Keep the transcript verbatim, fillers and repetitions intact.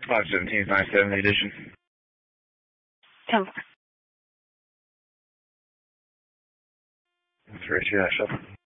five seventeen is nine seven edition. ten four. That's right, yeah, shuffle.